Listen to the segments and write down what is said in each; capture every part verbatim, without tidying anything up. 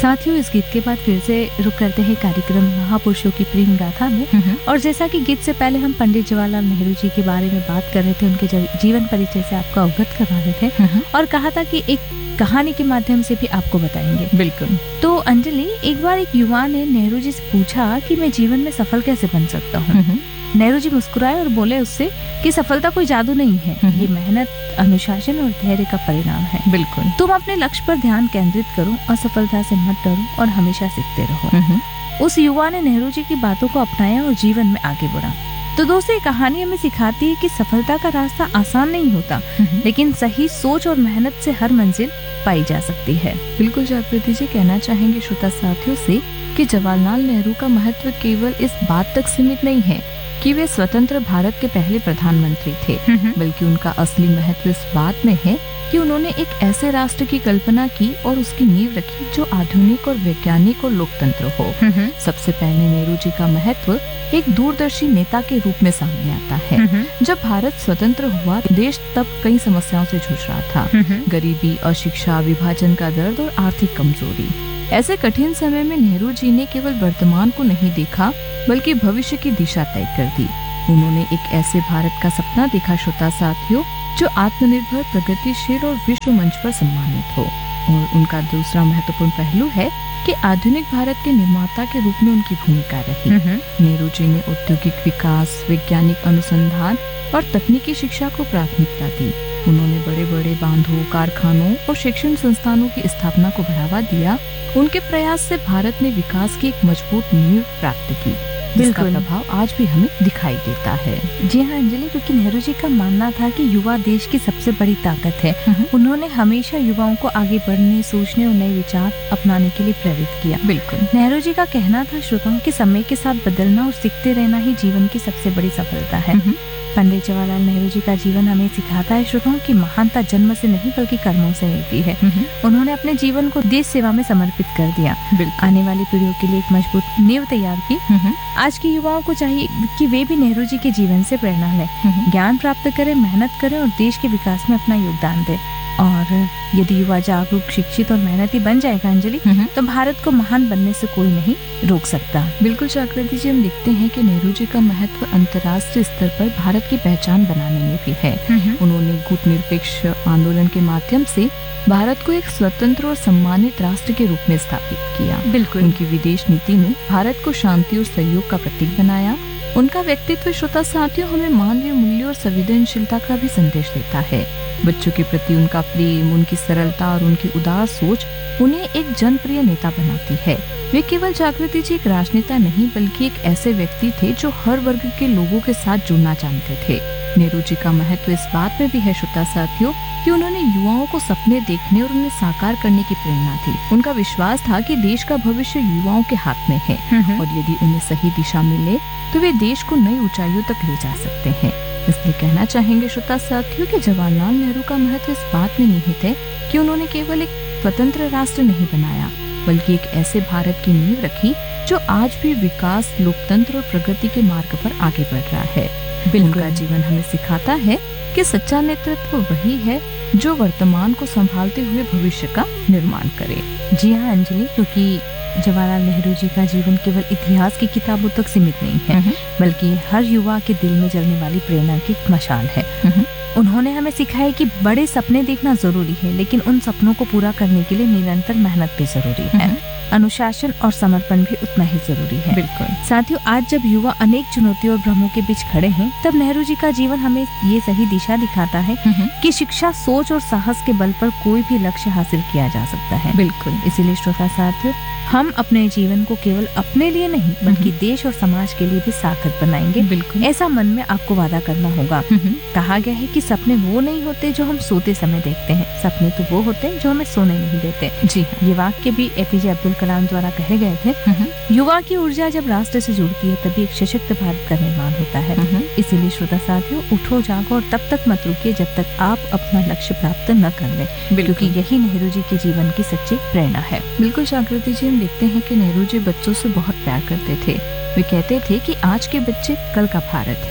साथियों, इस गीत के बाद फिर से रुक करते हैं कार्यक्रम महापुरुषों की प्रेम गाथा में। और जैसा कि गीत से पहले हम पंडित जवाहरलाल नेहरू जी के बारे में बात कर रहे थे, उनके जीवन परिचय से आपको अवगत करवा रहे थे और कहा था कि एक कहानी के माध्यम से भी आपको बताएंगे। बिल्कुल। तो अंजलि, एक बार एक युवा ने नेहरू जी से पूछा कि मैं जीवन में सफल कैसे बन सकता हूँ। नेहरू जी मुस्कुराए और बोले उससे कि सफलता कोई जादू नहीं है, ये मेहनत, अनुशासन और धैर्य का परिणाम है। बिल्कुल। तुम अपने लक्ष्य पर ध्यान केंद्रित करो, असफलता से मत डरो और हमेशा सीखते रहो। उस युवा ने नेहरू जी की बातों को अपनाया और जीवन में आगे बढ़ा। तो दोस्तों, ये कहानी हमें सिखाती है कि सफलता का रास्ता आसान नहीं होता, लेकिन सही सोच और मेहनत से हर मंजिल पाई जा सकती है। बिल्कुल जागृति जी, कहना चाहेंगे श्रोता साथियों से कि जवाहरलाल नेहरू का महत्व केवल इस बात तक सीमित नहीं है कि वे स्वतंत्र भारत के पहले प्रधानमंत्री थे, बल्कि उनका असली महत्व इस बात में है कि उन्होंने एक ऐसे राष्ट्र की कल्पना की और उसकी नींव रखी जो आधुनिक और वैज्ञानिक और लोकतंत्र हो। सबसे पहले नेहरू जी का महत्व एक दूरदर्शी नेता के रूप में सामने आता है। जब भारत स्वतंत्र हुआ, देश तब कई समस्याओं से जूझ रहा था। गरीबी, अशिक्षा, विभाजन का दर्द और आर्थिक कमजोरी। ऐसे कठिन समय में नेहरू जी ने केवल वर्तमान को नहीं देखा, बल्कि भविष्य की दिशा तय कर दी। उन्होंने एक ऐसे भारत का सपना देखा श्रोता साथियों, जो आत्मनिर्भर, प्रगतिशील और विश्व मंच पर सम्मानित हो। और उनका दूसरा महत्वपूर्ण पहलू है कि आधुनिक भारत के निर्माता के रूप में उनकी भूमिका रही। नेहरू जी ने औद्योगिक विकास, वैज्ञानिक अनुसंधान और तकनीकी शिक्षा को प्राथमिकता दी। उन्होंने बड़े बड़े बांधों, कारखानों और शिक्षण संस्थानों की स्थापना को बढ़ावा दिया। उनके प्रयास से भारत ने विकास की एक मजबूत नींव प्राप्त की, जिसका प्रभाव आज भी हमें दिखाई देता है। जी हाँ अंजलि, क्योंकि नेहरू जी का मानना था कि युवा देश की सबसे बड़ी ताकत है। उन्होंने हमेशा युवाओं को आगे बढ़ने, सोचने और नए विचार अपनाने के लिए प्रेरित किया। बिल्कुल। नेहरू जी का कहना था श्रोताओं कि समय के साथ बदलना और सीखते रहना ही जीवन की सबसे बड़ी सफलता है। पंडित जवाहरलाल नेहरू जी का जीवन हमें सिखाता है श्रोताओं की महानता जन्म से नहीं बल्कि कर्मों से मिलती है। उन्होंने अपने जीवन को देश सेवा में समर्पित कर दिया, आने वाली पीढ़ियों के लिए एक मजबूत नींव तैयार की। आज के युवाओं को चाहिए कि वे भी नेहरू जी के जीवन से प्रेरणा लें, ज्ञान प्राप्त करें, मेहनत करें और देश के विकास में अपना योगदान दें। और यदि युवा जागरूक, शिक्षित और मेहनती बन जाएगा अंजलि, तो भारत को महान बनने से कोई नहीं रोक सकता। बिल्कुल जागृति जी, हम देखते हैं कि नेहरू जी का महत्व अंतर्राष्ट्रीय स्तर पर भारत की पहचान बनाने में भी है। उन्होंने गुटनिरपेक्ष आंदोलन के माध्यम से भारत को एक स्वतंत्र और सम्मानित राष्ट्र के रूप में स्थापित किया। बिल्कुल। उनकी विदेश नीति ने भारत को शांति और सहयोग का प्रतीक बनाया। उनका व्यक्तित्व श्रोता साथियों हमें मानवीय मूल्यों और संवेदनशीलता का भी संदेश देता है। बच्चों के प्रति उनका प्रेम, उनकी सरलता और उनकी उदार सोच उन्हें एक जनप्रिय नेता बनाती है। वे केवल जागृति जी एक राजनेता नहीं, बल्कि एक ऐसे व्यक्ति थे जो हर वर्ग के लोगों के साथ जुड़ना जानते थे। नेहरू जी का महत्व इस बात में भी है श्रोता साथियों कि उन्होंने युवाओं को सपने देखने और उन्हें साकार करने की प्रेरणा दी। उनका विश्वास था कि देश का भविष्य युवाओं के हाथ में है और यदि उन्हें सही दिशा मिले तो वे देश को नई ऊंचाइयों तक ले जा सकते हैं। इसलिए कहना चाहेंगे श्रोता साथियों कि जवाहरलाल नेहरू का महत्व इस बात में निहित है कि उन्होंने केवल एक स्वतंत्र राष्ट्र नहीं बनाया, बल्कि एक ऐसे भारत की नींव रखी जो आज भी विकास, लोकतंत्र और प्रगति के मार्ग पर आगे बढ़ रहा है। उनका जीवन हमें सिखाता है कि सच्चा नेतृत्व वही है जो वर्तमान को संभालते हुए भविष्य का निर्माण करे। जी हाँ अंजलि, क्योंकि जवाहरलाल नेहरू जी का जीवन केवल इतिहास की किताबों तक सीमित नहीं है, बल्कि हर युवा के दिल में जलने वाली प्रेरणा की मशाल है। उन्होंने हमें सिखाया कि बड़े सपने देखना जरूरी है, लेकिन उन सपनों को पूरा करने के लिए निरंतर मेहनत भी जरूरी है। अनुशासन और समर्पण भी उतना ही जरूरी है। बिल्कुल। साथियों, आज जब युवा अनेक चुनौतियों और भ्रमों के बीच खड़े हैं, तब नेहरू जी का जीवन हमें ये सही दिशा दिखाता है कि शिक्षा, सोच और साहस के बल पर कोई भी लक्ष्य हासिल किया जा सकता है। बिल्कुल। इसीलिए श्रोता साथियों, हम अपने जीवन को केवल अपने लिए नहीं बल्कि देश और समाज के लिए भी सार्थक बनाएंगे। बिल्कुल। ऐसा मन में आपको वादा करना होगा। कहा गया है कि सपने वो नहीं होते जो हम सोते समय देखते हैं, सपने तो वो होते हैं जो हमें सोने नहीं देते। जी हाँ। ये वाक्य भी एपीजे अब्दुल कलाम द्वारा कहे गए थे। युवा की ऊर्जा जब राष्ट्र से जुड़ती है तभी एक सशक्त भारत का निर्माण होता है। इसीलिए श्रोता साथियों, उठो जागो और तब तक मत रुकिए जब तक आप अपना लक्ष्य प्राप्त न कर लें, क्योंकि यही नेहरू जी के जीवन की सच्ची प्रेरणा है। बिल्कुल जागृति जी, हम देखते हैं कि नेहरू जी बच्चों से बहुत प्यार करते थे। वे कहते थे कि आज के बच्चे कल का भारत हैं।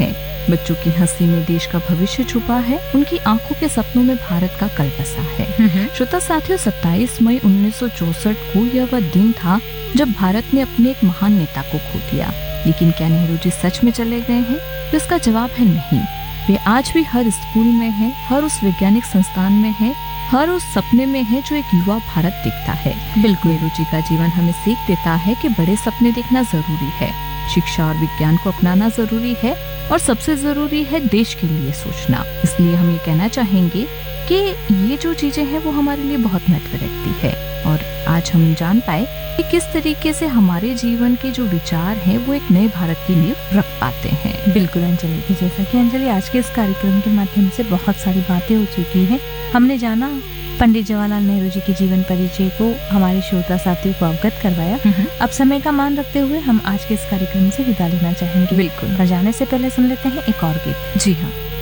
बच्चों की हंसी में देश का भविष्य छुपा है, उनकी आंखों के सपनों में भारत का कल बसा है। श्रोता साथियों, सत्ताईस मई उन्नीस सौ चौसठ को यह वह दिन था जब भारत ने अपने एक महान नेता को खो दिया। लेकिन क्या नेहरू जी सच में चले गए हैं? तो इसका जवाब है नहीं। वे आज भी हर स्कूल में हैं, हर उस वैज्ञानिक संस्थान में हैं, हर उस सपने में है जो एक युवा भारत देखता है। बिल्कुल, नेहरू जी का जीवन हमें सीख देता है कि बड़े सपने देखना जरूरी है, शिक्षा और विज्ञान को अपनाना जरूरी है, और सबसे जरूरी है देश के लिए सोचना। इसलिए हम ये कहना चाहेंगे कि ये जो चीजें हैं वो हमारे लिए बहुत महत्व रखती है। और आज हम जान पाए कि किस तरीके से हमारे जीवन के जो विचार हैं वो एक नए भारत की नींव रख पाते हैं। बिल्कुल अंजलि जी, जैसा कि अंजलि आज के इस कार्यक्रम के माध्यम से बहुत सारी बातें हो चुकी हैं। हमने जाना पंडित जवाहरलाल नेहरू जी के जीवन परिचय को, हमारे श्रोता साथियों को अवगत करवाया। अब समय का मान रखते हुए हम आज के इस कार्यक्रम से विदा लेना चाहेंगे। बिल्कुल, पर जाने से पहले सुन लेते हैं एक और गीत। जी हाँ।